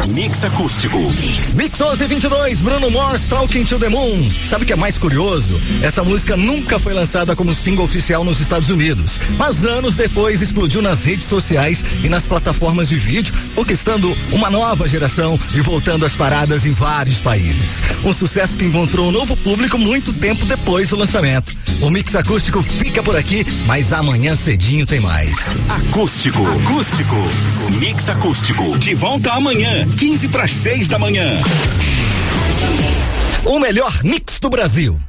Mix Acústico. Mix 1122, Bruno Mars, Talking to the Moon. Sabe o que é mais curioso? Essa música nunca foi lançada como single oficial nos Estados Unidos, mas anos depois explodiu nas redes sociais e nas plataformas de vídeo, conquistando uma nova geração e voltando às paradas em vários países. Um sucesso que encontrou um novo público muito tempo depois do lançamento. O Mix Acústico fica por aqui, mas amanhã cedinho tem mais. Acústico. Mix Acústico. De volta amanhã, 5:45 da manhã. O melhor mix do Brasil.